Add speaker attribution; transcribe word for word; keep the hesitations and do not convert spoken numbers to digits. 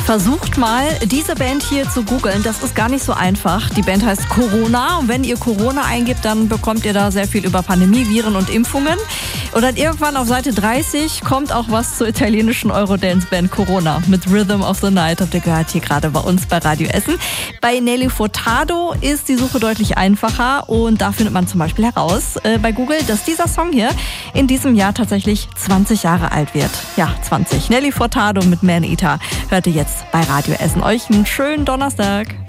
Speaker 1: Versucht mal, diese Band hier zu googeln. Das ist gar nicht so einfach. Die Band heißt Corona. Und wenn ihr Corona eingibt, dann bekommt ihr da sehr viel über Pandemie, Viren und Impfungen. Und dann irgendwann auf Seite dreißig kommt auch was zur italienischen Eurodance-Band Corona mit Rhythm of the Night. Habt ihr gehört hier gerade bei uns bei Radio Essen. Bei Nelly Furtado ist die Suche deutlich einfacher. Und da findet man zum Beispiel heraus äh, bei Google, dass dieser Song hier in diesem Jahr tatsächlich zwanzig Jahre alt wird. Ja, zwanzig. Nelly Furtado mit Man Eater hört ihr jetzt bei Radio Essen. Euch einen schönen Donnerstag.